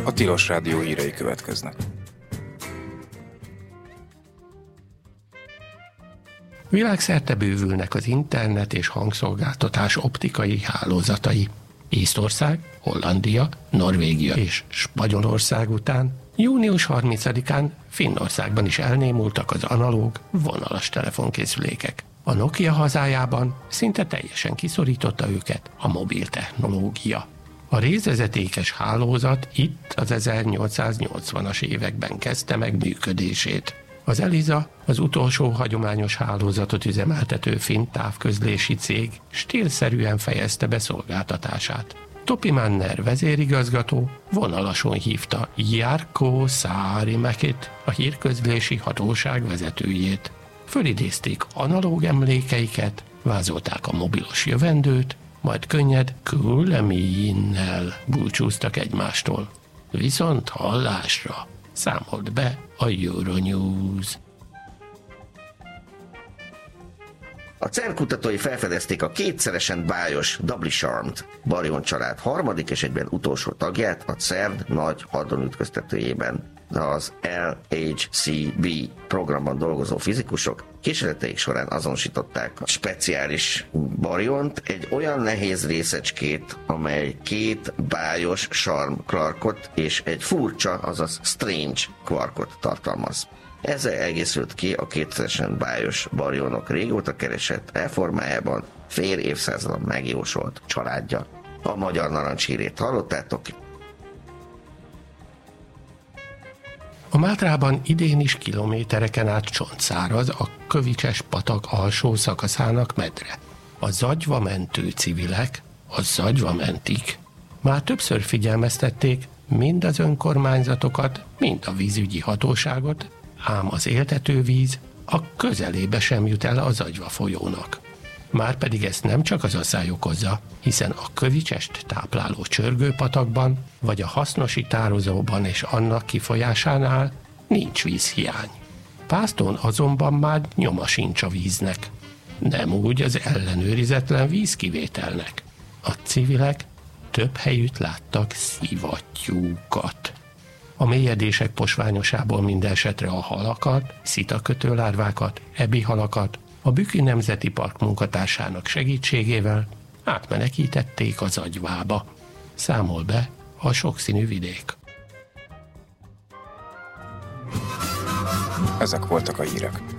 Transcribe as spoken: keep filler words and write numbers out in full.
A Tilos Rádió hírei következnek. Világszerte bővülnek az internet és hangszolgáltatás optikai hálózatai. Észtország, Hollandia, Norvégia és Spanyolország után június harmincadikán Finnországban is elnémultak az analóg, vonalas telefonkészülékek. A Nokia hazájában szinte teljesen kiszorította őket a mobil technológia. A rézvezetékes hálózat itt az ezernyolcszáznyolcvanas években kezdte meg működését. Az Elisa, az utolsó hagyományos hálózatot üzemeltető finn távközlési cég stílszerűen fejezte be szolgáltatását. Topi Manner vezérigazgató vonalason hívta Jarkko Saarimäkit, a hírközlési hatóság vezetőjét. Fölidézték analóg emlékeiket, vázolták a mobilos jövendőt, majd könnyed kuuleminen búcsúztak egymástól. Viszont hallásra számolt be a Euronews. A cern kutatói felfedezték a kétszeresen bájos Doubly Charmed Baryon család harmadik és egyben utolsó tagját a cern nagy hadronütköztetőjében. Az el há cé bé programban dolgozó fizikusok kísérleteik során azonosították a speciális baryont, egy olyan nehéz részecskét, amely két bájos charm quarkot és egy furcsa, azaz strange quarkot tartalmaz. Ezzel egészült ki a kétszeresen bájos baryonok régóta keresett elformájában fél évszázadon megjósolt családja. A magyar narancs hírét hallottátok. A Mátrában idén is kilométereken át csontszáraz a Kövicses patak alsó szakaszának medre. A zagyva mentő civilek, a zagyva mentik. Már többször figyelmeztették mind az önkormányzatokat, mind a vízügyi hatóságot, ám az éltetővíz a közelébe sem jut el a Zagyva folyónak. Márpedig ezt nem csak az asszály okozza, hiszen a Kövicsest tápláló csörgőpatakban vagy a hasznosi tározóban és annak kifolyásánál nincs vízhiány. Pászton azonban már nyoma sincs a víznek. Nem úgy az ellenőrizetlen vízkivételnek. A civilek több helyütt láttak szivattyúkat. A mélyedések posványosából mindenesetre a halakat, szitakötőlárvákat, ebihalakat a Bükki Nemzeti Park munkatársának segítségével átmenekítették az Zagyvába. Számol be a sokszínű vidék. Ezek voltak a hírek.